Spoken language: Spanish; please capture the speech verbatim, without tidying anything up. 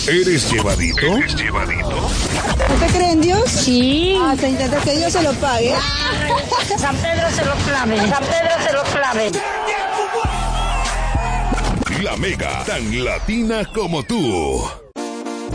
¿Eres llevadito? ¿Eres llevadito? ¿No te creen Dios? Sí. Ah, se intenta que Dios se lo pague. San Pedro se lo clave. San Pedro se lo clave. La Mega, tan latina como tú.